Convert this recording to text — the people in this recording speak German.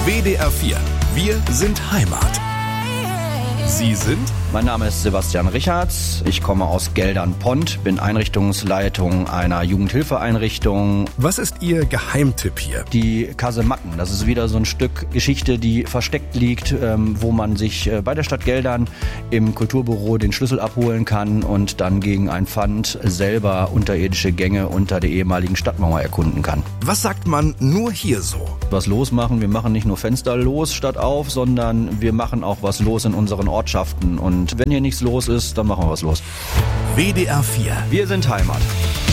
WDR 4. Wir sind Heimat. Sie sind? Mein Name ist Sebastian Richards. Ich komme aus Geldern-Pont, bin Einrichtungsleitung einer Jugendhilfeeinrichtung. Was ist Ihr Geheimtipp hier? Die Kasematten, das ist wieder so ein Stück Geschichte, die versteckt liegt, wo man sich bei der Stadt Geldern im Kulturbüro den Schlüssel abholen kann und dann gegen ein Pfand selber unterirdische Gänge unter der ehemaligen Stadtmauer erkunden kann. Was sagt man nur hier so? Was losmachen, wir machen nicht nur Fenster los statt auf, sondern wir machen auch was los in unseren Ortschaften. Und wenn hier nichts los ist, dann machen wir was los. WDR 4. Wir sind Heimat.